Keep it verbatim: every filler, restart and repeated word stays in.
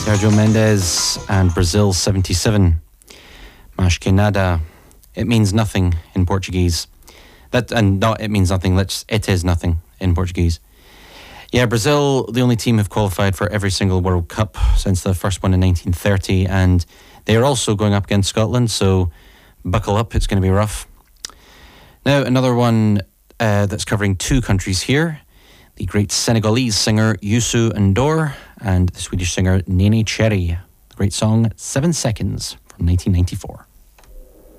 Sergio Mendes and Brazil seventy-seven. Mas que nada. It means nothing in Portuguese. That and not it means nothing. Let's it is nothing in Portuguese. Yeah, Brazil, the only team have qualified for every single World Cup since the first one in nineteen thirty, and they are also going up against Scotland. So buckle up, it's going to be rough. Now another one uh, that's covering two countries here. The great Senegalese singer Youssou N'Dour and the Swedish singer Nene Cherry. The great song Seven Seconds from nineteen ninety-four.